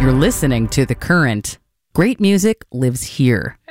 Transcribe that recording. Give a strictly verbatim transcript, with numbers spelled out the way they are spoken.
You're listening to The Current. Great music lives here.